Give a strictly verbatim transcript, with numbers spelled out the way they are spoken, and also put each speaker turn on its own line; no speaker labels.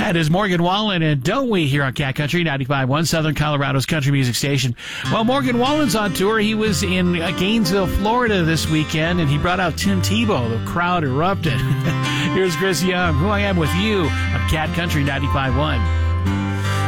That is Morgan Wallen and Don't We here on Cat Country ninety-five point one, Southern Colorado's country music station. Well, Morgan Wallen's on tour. He was in Gainesville, Florida this weekend, and he brought out Tim Tebow. The crowd erupted. Here's Chris Young, Who I Am With You on Cat Country ninety-five point one.